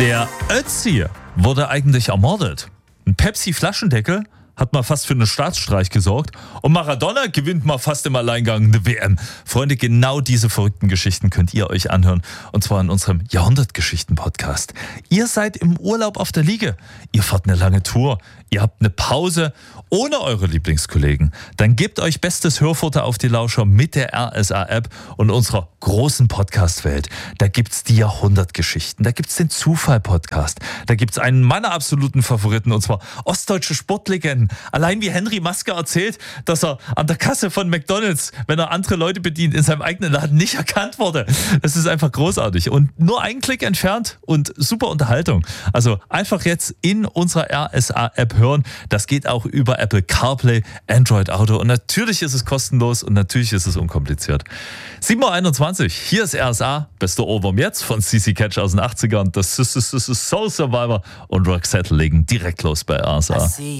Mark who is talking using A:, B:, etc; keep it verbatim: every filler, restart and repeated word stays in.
A: Der Ötzi wurde eigentlich ermordet. Ein Pepsi-Flaschendeckel hat mal fast für einen Staatsstreich gesorgt und Maradona gewinnt mal fast im Alleingang eine W M. Freunde, genau diese verrückten Geschichten könnt ihr euch anhören und zwar in unserem Jahrhundertgeschichten-Podcast. Ihr seid im Urlaub auf der Liege, ihr fahrt eine lange Tour, ihr habt eine Pause ohne eure Lieblingskollegen. Dann gebt euch bestes Hörfutter auf die Lauscher mit der R S A-App und unserer großen Podcast-Welt. Da gibt's die Jahrhundertgeschichten, da gibt's den Zufall-Podcast, da gibt's einen meiner absoluten Favoriten und zwar ostdeutsche Sportlegenden. Allein wie Henry Maske erzählt, dass er an der Kasse von McDonald's, wenn er andere Leute bedient, in seinem eigenen Laden nicht erkannt wurde. Das ist einfach großartig und nur ein Klick entfernt und super Unterhaltung. Also einfach jetzt in unserer R S A-App hören. Das geht auch über Apple CarPlay, Android Auto und natürlich ist es kostenlos und natürlich ist es unkompliziert. sieben Uhr einundzwanzig, hier ist R S A, bester Ohrwurm jetzt von C C Catch aus den achtzigern. Das ist Soul Survivor und Roxette legen direkt los bei R S A.